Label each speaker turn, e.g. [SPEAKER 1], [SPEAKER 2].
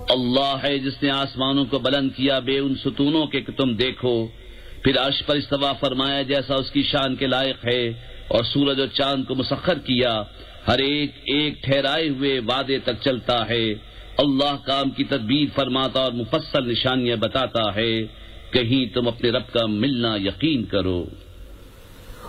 [SPEAKER 1] अल्लाह है जिसने आसमानों को बुलंद किया बे उन सुतूनों के कि तुम देखो, फिर अर्श पर इस्तवा फरमाया जैसा उसकी शान के लायक है, और सूरज और चांद को मुसख्खर किया, हर एक एक ठहराए हुए वादे तक चलता है। अल्लाह काम की तदबीर फरमाता और मुफस्सल निशानियां बताता है, कहीं तुम अपने रब का मिलना यकीन करो।